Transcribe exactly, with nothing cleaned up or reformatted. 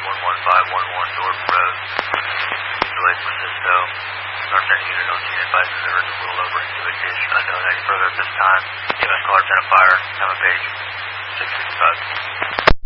one one five one one Dorp Road, East Francisco. North End unit on scene advises there is a rollover into a ditch. Unknown any further at this time. E M S call, ten fire, time of page six sixty-five.